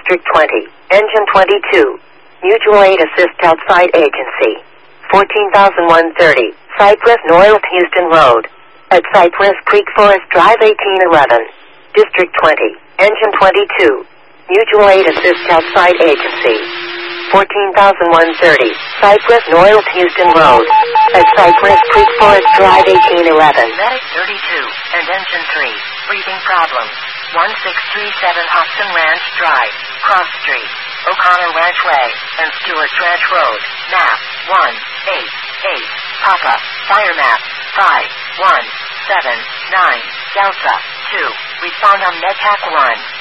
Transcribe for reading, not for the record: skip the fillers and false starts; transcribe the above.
District 20, Engine 22. Mutual Aid Assist Outside Agency. 14,130, Cypress North Houston Road. At Cypress Creek Forest Drive 1811. District 20, Engine 22. Mutual Aid Assist Outside Agency. 14,130, Cypress North Houston Road. At Cypress Creek Forest Drive 1811. Medic 32 and Engine 3, breathing problems. 1637 Hobson Ranch Drive, Cross Street, O'Connor Ranch Way, and Stewart Ranch Road. Map 188, Papa, Fire Map 5179, Delta 2, respond on MedTac 1.